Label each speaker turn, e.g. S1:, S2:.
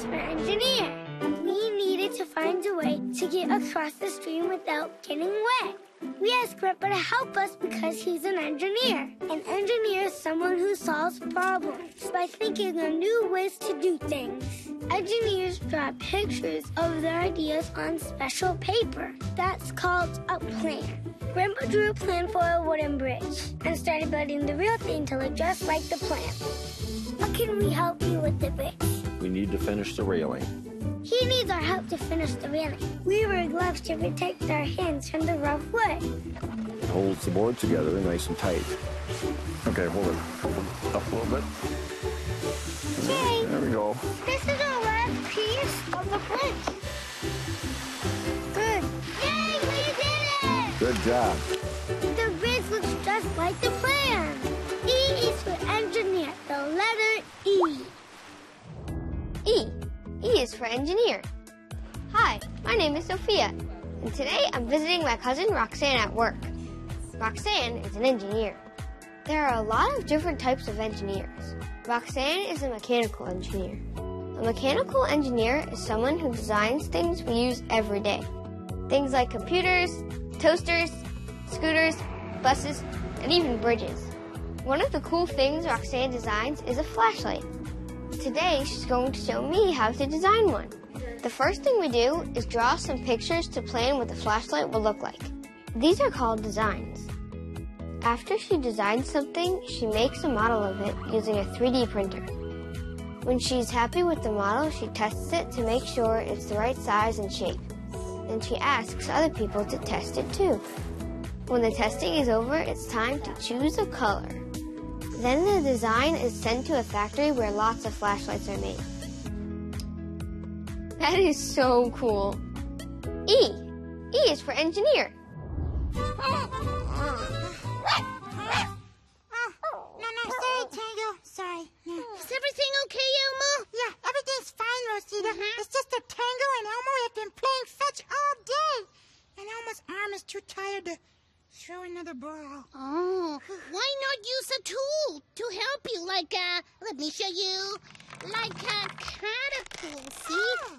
S1: is for engineer. We needed to find a way to get across the stream without getting wet. We asked Grandpa to help us because he's an engineer. An engineer is someone who solves problems by thinking of new ways to do things. Engineers draw pictures of their ideas on special paper. That's called a plan. Grandpa drew a plan for a wooden bridge and started building the real thing to look just like the plan. How can we help you with the bridge?
S2: We need to finish the railing.
S1: He needs our help to finish the railing. We wear gloves to protect our hands from the rough wood.
S2: It holds the board together nice and tight. Okay, hold it up a little bit.
S1: Jay,
S2: there we go.
S1: This is our last piece of the bridge. Good. Yay, we did it!
S2: Good job.
S1: The bridge looks just like the plan. E is for engineer, the letter E.
S3: E is for engineer. Hi, my name is Sophia, and today I'm visiting my cousin Roxanne at work. Roxanne is an engineer. There are a lot of different types of engineers. Roxanne is a mechanical engineer. A mechanical engineer is someone who designs things we use every day. Things like computers, toasters, scooters, buses, and even bridges. One of the cool things Roxanne designs is a flashlight. Today, she's going to show me how to design one. The first thing we do is draw some pictures to plan what the flashlight will look like. These are called designs. After she designs something, she makes a model of it using a 3D printer. When she's happy with the model, she tests it to make sure it's the right size and shape. Then she asks other people to test it too. When the testing is over, it's time to choose a color. Then the design is sent to a factory where lots of flashlights are made. That is so cool. E is for engineer.
S4: Sorry, Tango. Sorry.
S5: Is everything okay, Elmo?
S4: Yeah, everything's fine, Rosita. It's just that Tango and Elmo have been playing fetch all day. And Elmo's arm is too tired to throw another ball.
S5: Oh, why not use a tool to help you? Like, let me show you. Like a catapult, see?